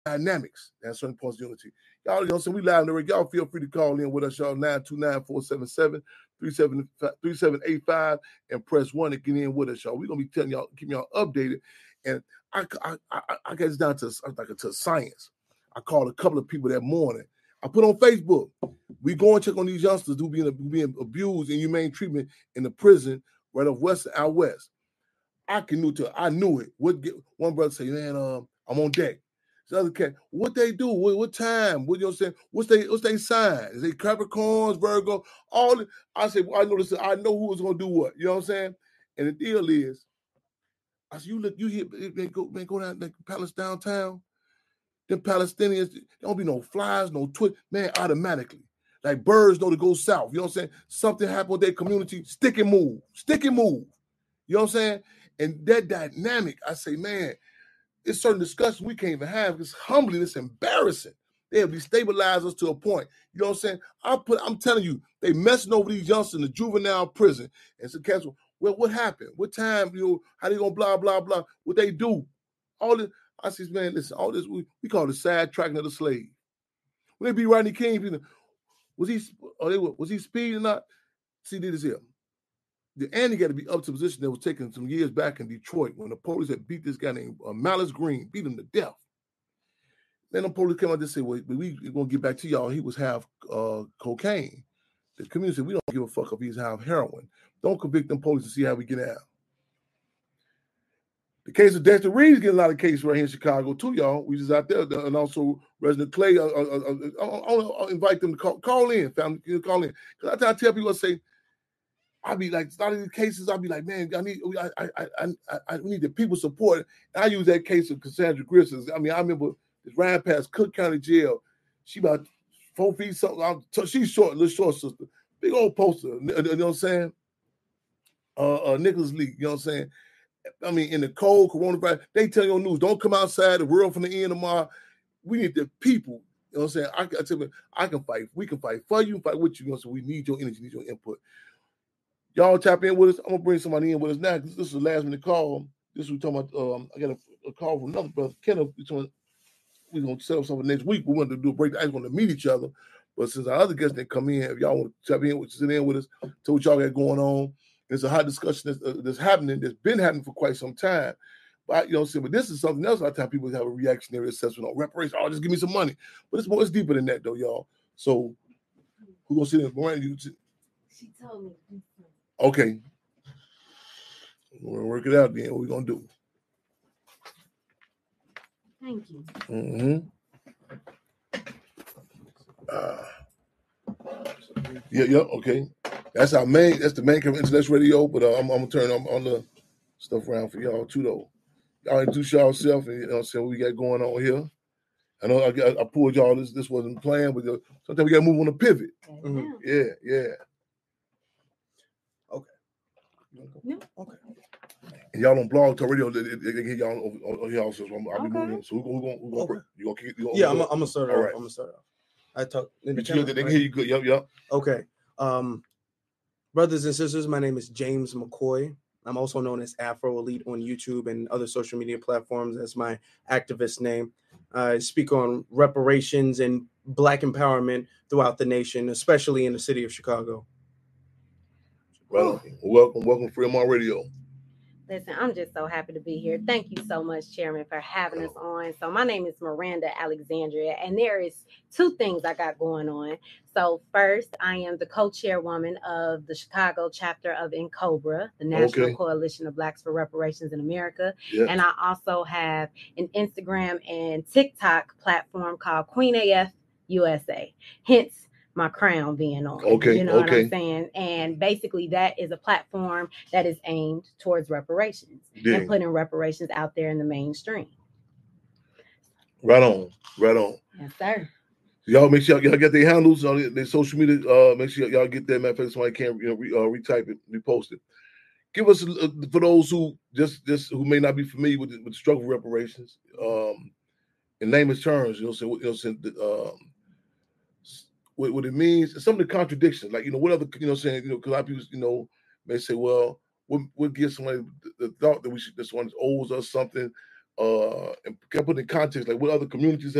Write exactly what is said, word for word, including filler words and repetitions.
dynamics and certain points of unity. Y'all, you know, so we live in the radio. Y'all feel free to call in with us, y'all, nine two nine, four seven seven, three seven eight five and press one to get in with us, y'all. We're going to be telling y'all, keeping y'all updated. And I, I, I, I get this down to, like, to science. I called a couple of people that morning. I put on Facebook, we go and check on these youngsters who being, being abused and humane treatment in the prison right off West out West. I can knew to I knew it. What get, one brother say, man, um, I'm on deck. The other cat, what they do? What, what time? What you know what I'm saying? What's they what's they sign? Is they Capricorns, Virgo? All the, I said, well, I know this. I know who was gonna do what. You know what I'm saying? And the deal is, I said, you look, you hear, man, go, man, go down the palace downtown. Them Palestinians, there don't be no flies, no twit, man, automatically. Like birds know to go south. You know what I'm saying? Something happened with their community, stick and move, stick and move. You know what I'm saying? And that dynamic, I say, man, it's certain discussions we can't even have. It's humbling, it's embarrassing. They have destabilized us to a point. You know what I'm saying? I put, I'm telling you, they messing over these youngsters in the juvenile prison. And so, cats, well, what happened? What time? You know, how they gonna blah blah blah? What they do? All this. I says, man, listen, all this we, we call it sidetracking of the slave. When they be Rodney King, you know, was he? Or they was he speeding or not? See, this here. The Andy got to be up to a position that was taken some years back in Detroit when the police had beat this guy named uh, Malice Green, beat him to death. Then the police came out and said, well, we, we're going to get back to y'all. He was half uh, cocaine. The community said, we don't give a fuck if he's half heroin. Don't convict them police to see how we get out. The case of Dexter Reed's getting a lot of cases right here in Chicago too, y'all. We just out there. And also Resident Clay, uh, uh, uh, I'll, I'll invite them to call, call in, family, call in. Because I, I tell people, I say, I'll be like, a lot of these cases, I'll be like, man, I need, I, I, I, I, I need the people support. And I use that case of Cassandra Grissom. I mean, I remember this ran past Cook County Jail. She about four feet something. She's short, little short sister. Big old poster. You know what I'm saying? Uh, uh, Nicholas Lee. You know what I'm saying? I mean, in the cold coronavirus, they tell you on news, don't come outside. The world from the end tomorrow. We need the people. You know what I'm saying? I, I tell you, I can fight. We can fight for you, fight with you. You know, so we need your energy, need your input. Y'all tap in with us. I'm gonna bring somebody in with us now because this is the last minute call. This is we talking about. Um, I got a, a call from another brother, Kenneth. We're gonna set up something next week. We wanted to do a break. I just want to meet each other, but since our other guests didn't come in, if y'all want to tap in, sit in with us, tell what y'all got going on. There's a hot discussion that's, uh, that's happening. That's been happening for quite some time. But you know, see, but this is something else. A lot of times people have a reactionary assessment on reparations. Oh, just give me some money. But it's more. It's deeper than that, though, y'all. So who gonna sit in? Miranda, you sit. She told me. Okay. We're gonna work it out then. What we gonna do? Thank you. Mm-hmm. Uh, yeah, yeah, okay. That's our main. That's the main Internet Radio. But uh, I'm, I'm gonna turn on, on the stuff around for y'all too, though. Y'all introduce yourself and you know what I'm saying, what we got going on here. I know I, got, I pulled y'all. This this wasn't planned, but uh, sometimes we gotta move on a pivot. Mm-hmm. Yeah, yeah. Okay. No. Okay. And y'all on Blog Talk Radio, they, they, they get y'all on, on here also. So I'm, I'll be Okay. moving. So we're gonna, we're gonna, Okay. you gonna kick it? You gonna, Yeah, you I'm gonna, gonna start all off. right. I'm gonna start off. I talk in the You camera, they can right? hear you good. Yep, yep. Okay. Um, brothers and sisters, my name is James McCoy. I'm also known as Afro Elite on YouTube and other social media platforms as my activist name. I speak on reparations and Black empowerment throughout the nation, especially in the city of Chicago. Right. Welcome, welcome, Fremont Radio. Listen, I'm just so happy to be here. Thank you so much, Chairman, for having us on. So my name is Miranda Alexandria, and there is two things I got going on. So first, I am the co-chairwoman of the Chicago chapter of NCOBRA, the National Okay. Coalition of Blacks for Reparations in America. Yeah. And I also have an Instagram and TikTok platform called Queen A F U S A. Hence, my crown being on. Okay, You know okay. what I'm saying? And basically that is a platform that is aimed towards reparations Yeah. and putting reparations out there in the mainstream. Right on, right on. Yes, sir. Y'all make sure y'all get their handles on their, their social media. Uh, make sure y'all get that. Matter of fact, somebody can you know re, uh, retype it, repost it. Give us uh, for those who just just who may not be familiar with the, with the struggle for reparations. Um, in layman's terms, you know, so you know, so, um, what, what it means, some of the contradictions, like you know, what other you know, saying you know, because a lot of people you know may say, well, what what gives somebody the, the thought that we should this one owes us something. uh, and can I put in context, like what other communities have